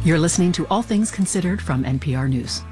You're listening to All Things Considered from NPR News.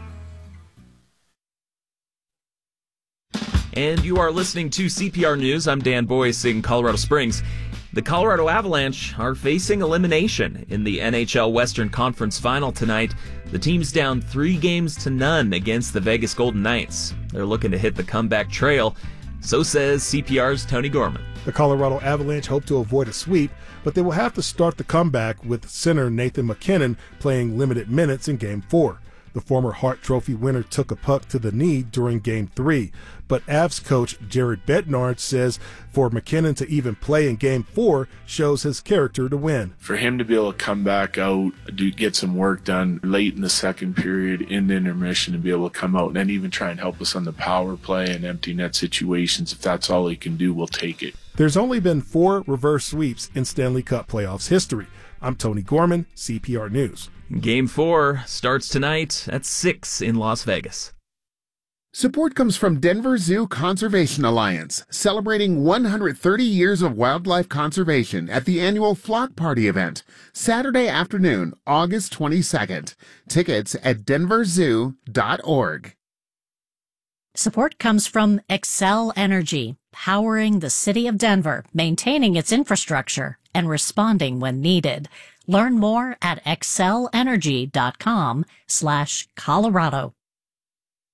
And you are listening to CPR News. I'm Dan Boyce in Colorado Springs. The Colorado Avalanche are facing elimination in the NHL Western Conference Final tonight. The team's down 3-0 against the Vegas Golden Knights. They're looking to hit the comeback trail. So says CPR's Tony Gorman. The Colorado Avalanche hope to avoid a sweep, but they will have to start the comeback with center Nathan MacKinnon playing limited minutes in Game 4. The former Hart Trophy winner took a puck to the knee during Game 3, but Avs coach Jared Bednar says for MacKinnon to even play in Game 4 shows his character to win. For him to be able to come back out, get some work done late in the second period, in the intermission, to be able to come out and then even try and help us on the power play and empty net situations, if that's all he can do, we'll take it. There's only been 4 reverse sweeps in Stanley Cup playoffs history. I'm Tony Gorman, CPR News. Game 4 starts tonight at 6 in Las Vegas. Support comes from Denver Zoo Conservation Alliance, celebrating 130 years of wildlife conservation at the annual Flock Party event, Saturday afternoon, August 22nd. Tickets at denverzoo.org. Support comes from Xcel Energy, powering the city of Denver, maintaining its infrastructure, and responding when needed. Learn more at xcelenergy.com/Colorado.